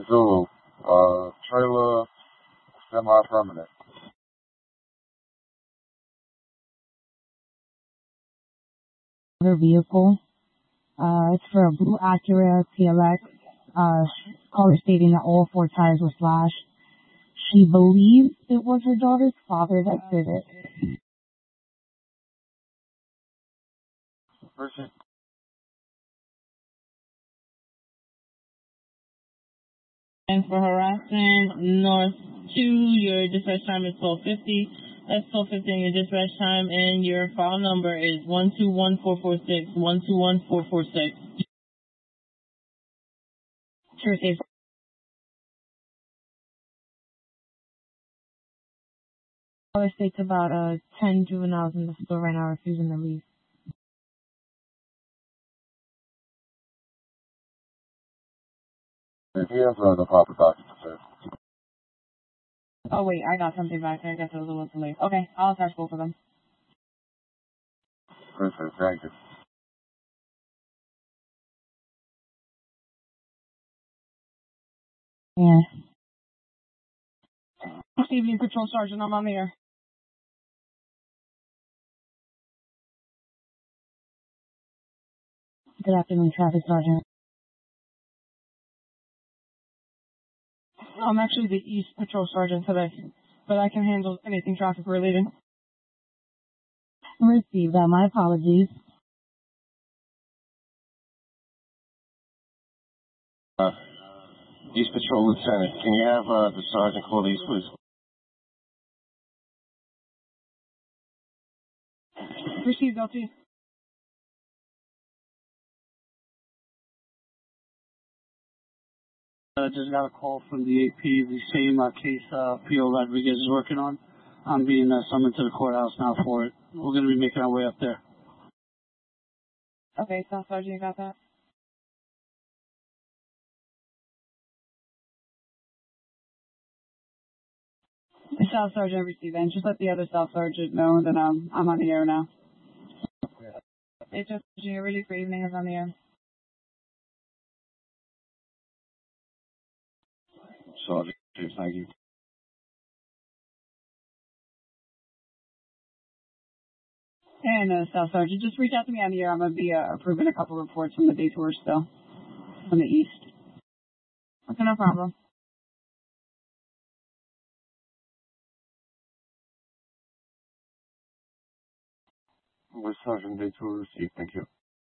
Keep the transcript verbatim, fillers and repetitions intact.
Zulu, uh, trailer, semi-permanent. Her vehicle. Uh, it's for a blue Acura T L X. Uh, caller stating that all four tires were slashed. She believes it was her daughter's father that did it. Person, And for harassment, north two, your dispatch time is twelve fifty. That's twelve fifty in your dispatch time, and your file number is one two one four four six, one two one four four six. Sure, safe. Caller states about uh, ten juveniles in the store right now refusing to leave. if he has uh, the proper documents, sir. Oh wait, I got something back there. I guess it was a little too late. Okay, I'll attach both of them. Perfect, thank you. Yeah. Good evening, Patrol Sergeant. I'm on the air. Good afternoon, Traffic Sergeant. I'm actually the East Patrol Sergeant today, but I can handle anything traffic related. Received that. My apologies. Uh, East Patrol Lieutenant, can you have uh, the sergeant call these, please? Received, L T. I just got a call from the A P, the same uh, case uh, P O Rodriguez is working on. I'm being uh, summoned to the courthouse now for it. We're going to be making our way up there. Okay, Staff Sergeant, you got that? The Staff Sergeant received that. And just let the other Staff Sergeant know that um, I'm on the air now. It's just you're ready for evening is on the air. Sergeant, thank you. And uh, Staff Sergeant, just reach out to me on the air. I'm going to be uh, approving a couple reports from the day tour still, from the East. Okay, no problem. With Sergeant Day to receive, thank you.